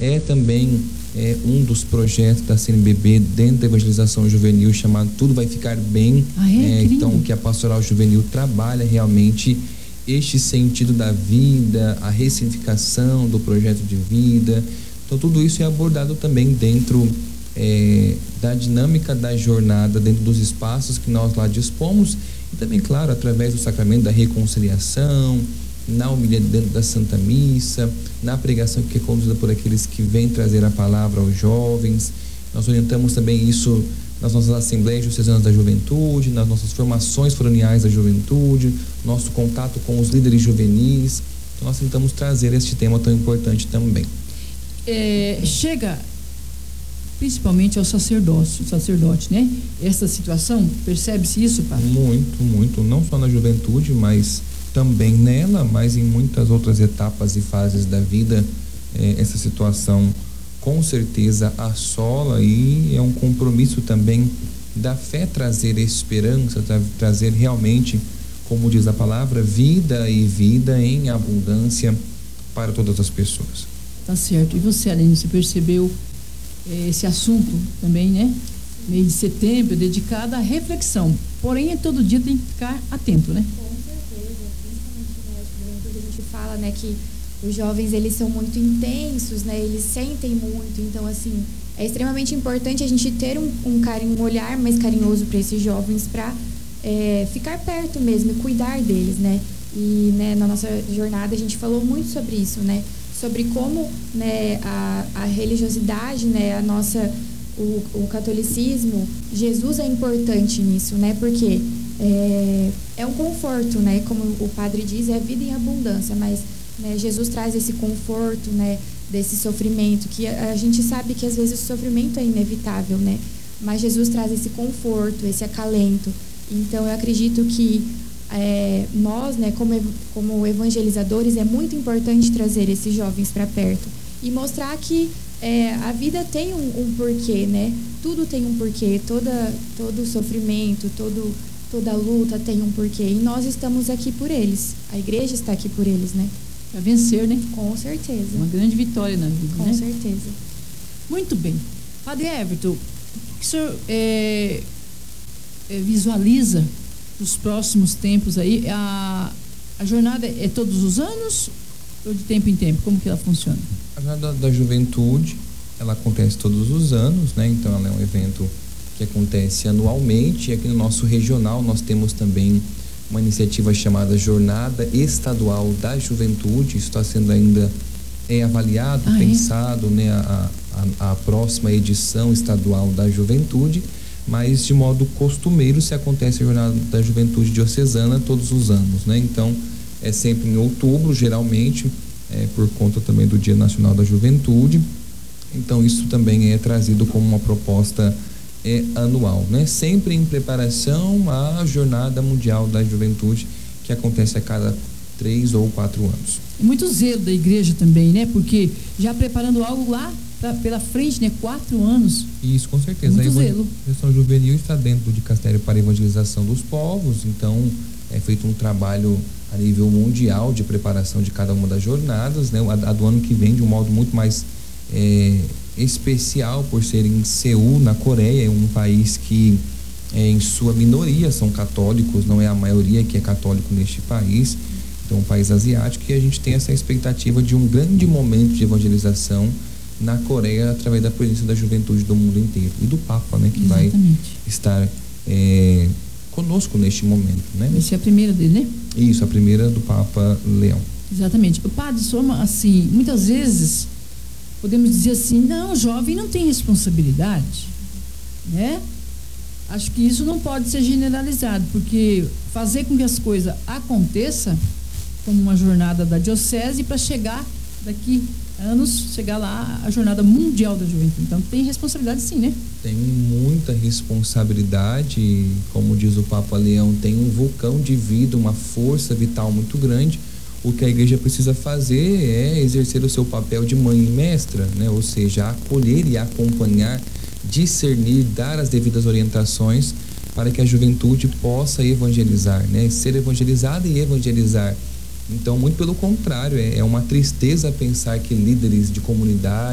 é também um dos projetos da CNBB dentro da evangelização juvenil, chamado Tudo Vai Ficar Bem. Então, que a pastoral juvenil trabalha realmente este sentido da vida, a ressignificação do projeto de vida. Então, tudo isso é abordado também dentro da dinâmica da jornada, dentro dos espaços que nós lá dispomos, e também, claro, através do sacramento da reconciliação, na humilhação dentro da Santa Missa, na pregação que é conduzida por aqueles que vêm trazer a palavra aos jovens. Nós orientamos também isso nas nossas assembleias diocesanas da juventude, nas nossas formações foraniais da juventude, nosso contato com os líderes juvenis. Então nós tentamos trazer este tema tão importante também. Chega principalmente ao sacerdote, né? Essa situação, percebe-se isso, padre? Muito, não só na juventude, mas também nela, mas em muitas outras etapas e fases da vida. Essa situação com certeza assola, e é um compromisso também da fé trazer esperança, trazer realmente, como diz a palavra, vida e vida em abundância para todas as pessoas. Tá certo. E você, Aline, você percebeu esse assunto também, né? Mês de setembro dedicado à reflexão, porém todo dia tem que ficar atento, né? Com certeza, principalmente a gente fala, né, que os jovens, eles são muito intensos, né? Eles sentem muito, então assim, é extremamente importante a gente ter um olhar mais carinhoso para esses jovens, para ficar perto mesmo e cuidar deles, né? E, né, na nossa jornada a gente falou muito sobre isso, né? Sobre como, né, a religiosidade, né, o catolicismo, Jesus é importante nisso, né? Porque é um conforto, né? Como o padre diz, é vida em abundância, mas, né, Jesus traz esse conforto, né, desse sofrimento, que a gente sabe que às vezes o sofrimento é inevitável, né? Mas Jesus traz esse conforto, esse acalento. Então eu acredito que nós, né, como evangelizadores, é muito importante trazer esses jovens para perto e mostrar que a vida tem um porquê, né? Tudo tem um porquê, todo sofrimento, toda luta tem um porquê, e nós estamos aqui por eles. A igreja está aqui por eles, né? Para vencer, né? Com certeza. Uma grande vitória na vida, Com né? certeza. Muito bem. Padre Everton, o que o senhor visualiza os próximos tempos aí? A jornada é todos os anos ou de tempo em tempo? Como que ela funciona? A jornada da juventude, ela acontece todos os anos, né? Então ela é um evento que acontece anualmente, e aqui no nosso regional nós temos também uma iniciativa chamada Jornada Estadual da Juventude. Isso está sendo ainda avaliado, pensado, né? A próxima edição estadual da Juventude, mas de modo costumeiro se acontece a Jornada da Juventude Diocesana todos os anos, né? Então é sempre em outubro, geralmente, por conta também do Dia Nacional da Juventude. Então isso também é trazido como uma proposta anual, né? Sempre em preparação à Jornada Mundial da Juventude, que acontece a cada 3 ou 4 anos. Muito zelo da igreja também, né? Porque já preparando algo lá pela frente, né? 4 anos. Isso, com certeza. Muito zelo. A evangelização juvenil está dentro do Dicastério para a Evangelização dos Povos, então é feito um trabalho a nível mundial de preparação de cada uma das jornadas, né? A do ano que vem de um modo muito mais especial, por ser em Seul, na Coreia, um país que em sua minoria são católicos, não é a maioria que é católico neste país. Então um país asiático, e a gente tem essa expectativa de um grande momento de evangelização na Coreia, através da presença da juventude do mundo inteiro e do Papa, né, que Exatamente. vai estar conosco neste momento, né? Essa é a primeira dele, né? Isso, a primeira do Papa Leão. Exatamente. O padre Soma, assim, muitas vezes podemos dizer assim, não, o jovem não tem responsabilidade, né? Acho que isso não pode ser generalizado, porque fazer com que as coisas aconteçam, como uma jornada da diocese, para chegar daqui a anos, chegar lá a jornada mundial da juventude. Então tem responsabilidade sim, né? Tem muita responsabilidade, como diz o Papa Leão, tem um vulcão de vida, uma força vital muito grande. O que a igreja precisa fazer é exercer o seu papel de mãe e mestra, né? Ou seja, acolher e acompanhar, discernir, dar as devidas orientações para que a juventude possa evangelizar, né? Ser evangelizada e evangelizar. Então, muito pelo contrário, é uma tristeza pensar que líderes de comunidade